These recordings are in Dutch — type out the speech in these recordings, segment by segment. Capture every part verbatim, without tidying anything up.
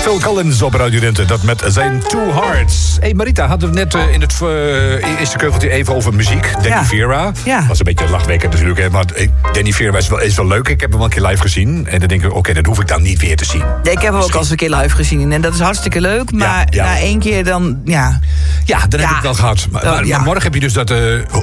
Phil Collins op Radio Rente. Dat met zijn Two Hearts. Hé hey Marita, hadden we net uh, in het uh, eerste keugeltje even over muziek. Danny ja. Vera. Ja. Was een beetje lachwekkend natuurlijk. Hè, maar Danny Vera is wel, is wel leuk. Ik heb hem wel een keer live gezien. En dan denk ik, oké, okay, dat hoef ik dan niet weer te zien. Ja, ik heb hem ook al eens een keer live gezien. En dat is hartstikke leuk. Maar ja, ja. na één keer dan, ja... Ja, dan ja. heb ik het wel gehad. Maar, oh, maar, ja. maar morgen heb je dus dat... Uh, oh,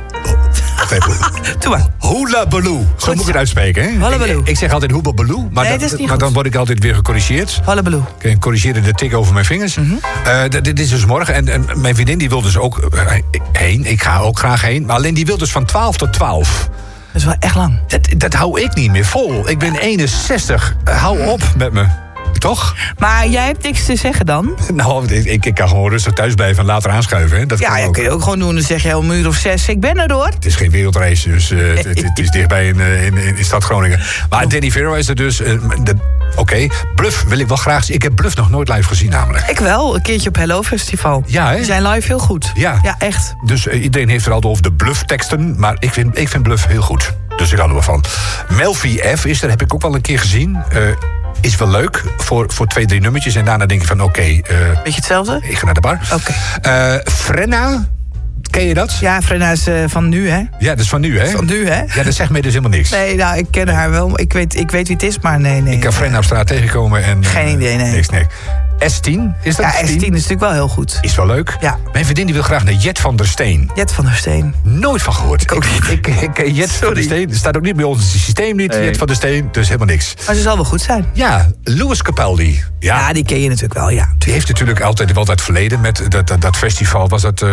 Doe maar. Hula Baloo. Zo moet ik het uitspreken, hè? Hula Baloo. Ik, ik zeg altijd Hula Baloo. Maar, nee, dan, dat is maar dan word ik altijd weer gecorrigeerd. Hula Baloo. Ik een corrigerende tik over mijn vingers. Mm-hmm. uh, d- dit is dus morgen. En, en mijn vriendin die wil dus ook uh, heen. Ik ga ook graag heen. Maar alleen die wil dus van twaalf tot twaalf. Dat is wel echt lang. Dat, dat hou ik niet meer vol. Ik ben eenenzestig. Uh, hou op met me. Toch? Maar jij hebt niks te zeggen dan? Nou, ik, ik kan gewoon rustig thuis blijven en later aanschuiven. Hè? Dat ja, kan ja ook. kun je ook gewoon doen. Dan zeg je om een uur of zes, ik ben er door. Het is geen wereldrace, dus uh, het, het is dichtbij in, uh, in, in, in stad Groningen. Maar Danny Vera is er dus... Uh, Oké, okay. Bluff wil ik wel graag zien. Ik heb Bluff nog nooit live gezien namelijk. Ik wel, een keertje op Hello Festival. Ja, hè? Die zijn live heel goed. Ja, ja echt. Dus uh, iedereen heeft er altijd over de Bluff-teksten. Maar ik vind, ik vind Bluff heel goed. Dus ik hou er wel van. Melfi F is er, heb ik ook wel een keer gezien. Uh, Is wel leuk voor, voor twee, drie nummertjes. En daarna denk je van, oké... Okay, uh, Beetje hetzelfde? Ik ga naar de bar. Oké. Okay. Uh, Frenna, ken je dat? Ja, Frenna is uh, van nu, hè? Ja, dat is van nu, hè? Van nu, hè? Ja, dat zegt mij dus helemaal niks. Nee, nou, ik ken haar wel. Ik weet, ik weet wie het is, maar nee, nee. Ik kan Frenna op straat tegenkomen en... Geen idee, nee. Niks, nee. S tien, is dat ja, S tien? S tien is natuurlijk wel heel goed. Is wel leuk. Ja. Mijn vriendin die wil graag naar Jet van der Steen. Jet van der Steen. Nooit van gehoord. Ik ook niet. Ik, ik, ik, Jet Sorry. van der Steen, er staat ook niet bij ons in het systeem niet. Nee. Jet van der Steen, dus helemaal niks. Maar ze zal wel goed zijn. Ja, Louis Capaldi. Ja. ja, die ken je natuurlijk wel, ja. Die heeft natuurlijk altijd wel dat verleden met dat, dat, dat festival. Was dat uh,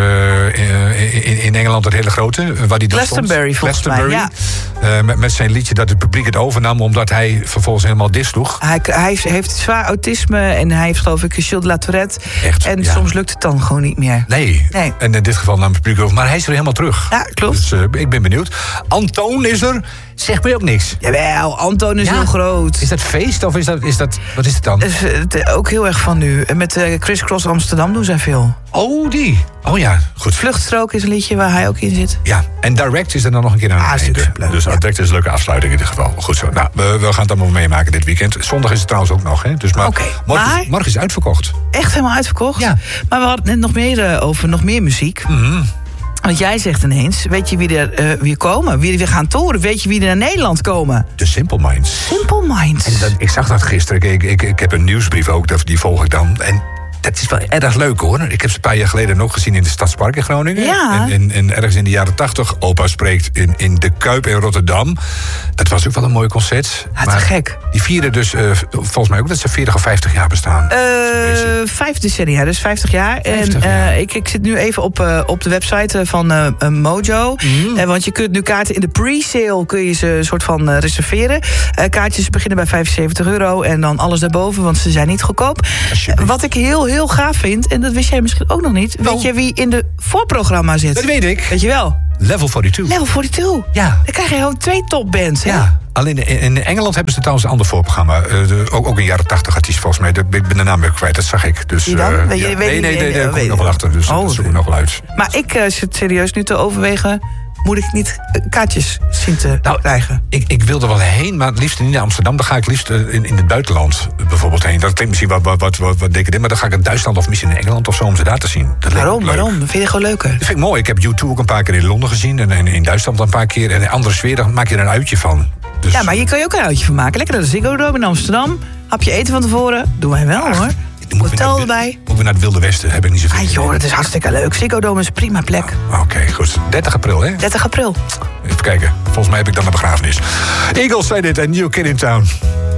in, in Engeland het hele grote? Waar die Glastonbury, volgens mij, ja. Uh, met, met zijn liedje dat het publiek het overnam, omdat hij vervolgens helemaal dissloeg. Hij, hij heeft zwaar autisme en hij heeft geloof ik Gilles de la Tourette. Echt, en ja. soms lukt het dan gewoon niet meer. Nee. nee. En in dit geval nam het publiek over. Maar hij is er helemaal terug. Ja, klopt. Dus uh, ik ben benieuwd. Antoon is er. Zegt mij ook niks. Jawel, Antoon is ja. heel groot. Is dat feest of is dat, is dat... Wat is het dan? Dat is het, ook heel erg van nu. Met uh, Criss Cross Amsterdam doen zij veel. Oh, die. Oh ja, goed. Vluchtstrook is een liedje waar hij ook in zit. Ja, en Direct is er dan nog een keer aan ah, het einde. Leuk, dus ja. Direct is een leuke afsluiting in dit geval. Goed zo. Nou, we, we gaan het allemaal meemaken dit weekend. Zondag is het trouwens ook nog, hè? Dus maar, okay, morgen, maar is, morgen is het uitverkocht. Echt helemaal uitverkocht? Ja. Maar we hadden het net nog meer uh, over nog meer muziek. Mm-hmm. Want jij zegt ineens, weet je wie er uh, weer komen? Wie er weer gaan toeren? Weet je wie er naar Nederland komen? De Simple Minds. Simple Minds. En dan, ik zag dat gisteren. Ik, ik, ik heb een nieuwsbrief ook, die volg ik dan. En dat is wel erg leuk, hoor. Ik heb ze een paar jaar geleden ook gezien in de Stadspark in Groningen. Ja. En, en, en ergens in de jaren tachtig. Opa spreekt in, in de Kuip in Rotterdam. Dat was ook wel een mooi concert. Ja, te gek. Die vieren dus uh, volgens mij ook dat ze veertig of vijftig jaar bestaan. Uh, vijf decennia, dus vijftig jaar. vijftig en jaar. Uh, ik, ik zit nu even op, uh, op de website van uh, uh, Mojo. Mm. Uh, want je kunt nu kaarten in de pre-sale kun je ze soort van uh, reserveren. Uh, kaartjes beginnen bij vijfenzeventig euro. En dan alles daarboven, want ze zijn niet goedkoop. Uh, wat ik heel, heel gaaf vind, en dat wist jij misschien ook nog niet. Oh. Weet je wie in de voorprogramma zit? Dat weet ik. Weet je wel? Level tweeënentwintig. Level tweeënentwintig? Ja. Dan krijg je gewoon twee topbands, hè? Ja. Alleen in, in Engeland hebben ze trouwens een ander voorprogramma. Uh, de, ook, ook een jaren tachtig artiest volgens mij. Ik ben de naam weer kwijt, dat zag ik. Dus, Wie dan? Uh, weet je, ja. weet nee, nee, nee, daar uh, kom ik nog wel achter. Dus oh, dat zoek ik nog wel uit. Maar ik uh, zit serieus nu te overwegen, moet ik niet uh, kaartjes zien te nou, krijgen? Ik, ik wilde wel heen, maar het liefst niet naar Amsterdam. Dan ga ik liefst uh, in, in het buitenland uh, bijvoorbeeld heen. Dat klinkt misschien wat, wat, wat, wat, wat decadent, maar dan ga ik in Duitsland of misschien in Engeland of zo om ze daar te zien. Dat waarom? Waarom? Dat vind je gewoon leuker? Dat vind ik mooi. Ik heb U twee ook een paar keer in Londen gezien en in, in Duitsland een paar keer. En in andere sfeer, daar maak je er een uitje van. Dus, ja, maar je kan je ook een uitje van maken. Lekker naar de Ziggo Dome in Amsterdam. Hapje eten van tevoren. Doen wij wel, hoor. Hotel erbij. Moeten we naar het Wilde Westen? Heb ik niet zoveel. Ah, joh, dat is hartstikke leuk. Ziggo Dome is een prima plek. Ah, Oké, okay, goed. dertig april, hè? dertig april. Even kijken. Volgens mij heb ik dan een begrafenis. Eagles zei dit en New Kid in Town.